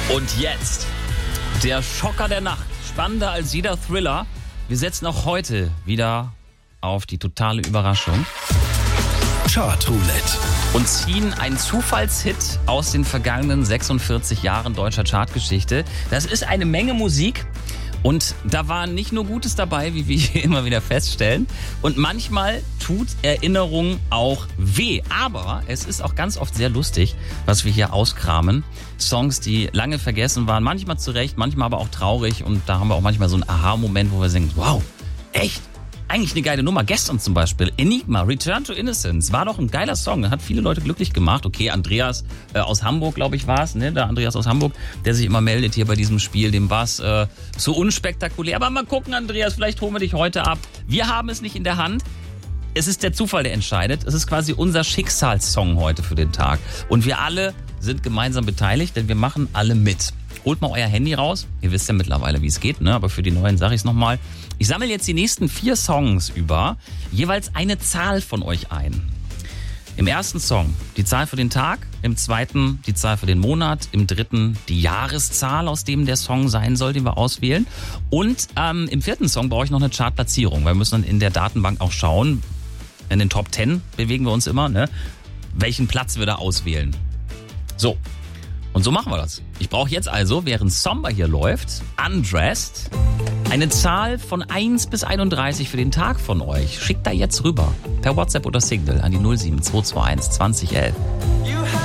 Und jetzt der Schocker der Nacht. Spannender als jeder Thriller. Wir setzen auch heute wieder auf die totale Überraschung. Chartroulette. Und ziehen einen Zufallshit aus den vergangenen 46 Jahren deutscher Chartgeschichte. Das ist eine Menge Musik. Und da war nicht nur Gutes dabei, wie wir hier immer wieder feststellen. Und manchmal tut Erinnerung auch weh. Aber es ist auch ganz oft sehr lustig, was wir hier auskramen. Songs, die lange vergessen waren, manchmal zu Recht, manchmal aber auch traurig. Und da haben wir auch manchmal so einen Aha-Moment, wo wir denken, wow, echt? Eigentlich eine geile Nummer. Gestern zum Beispiel Enigma, Return to Innocence. War doch ein geiler Song. Hat viele Leute glücklich gemacht. Okay, Andreas aus Hamburg, glaube ich, war es. Ne? Der Andreas aus Hamburg, der sich immer meldet hier bei diesem Spiel. Dem war es so unspektakulär. Aber mal gucken, Andreas, vielleicht holen wir dich heute ab. Wir haben es nicht in der Hand. Es ist der Zufall, der entscheidet. Es ist quasi unser Schicksalssong heute für den Tag. Und wir alle sind gemeinsam beteiligt, denn wir machen alle mit. Holt mal euer Handy raus. Ihr wisst ja mittlerweile, wie es geht, ne? Aber für die Neuen sage ich es nochmal. Ich sammle jetzt die nächsten 4 Songs über, jeweils eine Zahl von euch ein. Im ersten Song die Zahl für den Tag, im zweiten die Zahl für den Monat, im dritten die Jahreszahl, aus dem der Song sein soll, den wir auswählen. Und im vierten Song brauche ich noch eine Chartplatzierung, weil wir müssen dann in der Datenbank auch schauen, in den Top 10 bewegen wir uns immer, ne? Welchen Platz wir da auswählen. So. Und so machen wir das. Ich brauche jetzt also, während Somber hier läuft, Undressed, eine Zahl von 1 bis 31 für den Tag von euch. Schickt da jetzt rüber. Per WhatsApp oder Signal an die 07221 2011.